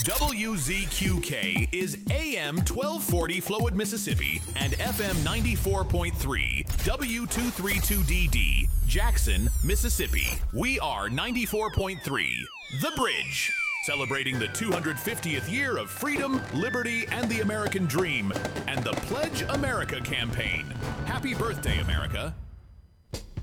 WZQK is AM 1240 Flowood, Mississippi, and FM 94.3 W232DD, Jackson, Mississippi. We are 94.3 The Bridge, celebrating the 250th year of freedom, liberty, and the American dream, and the Pledge America campaign. Happy birthday, America.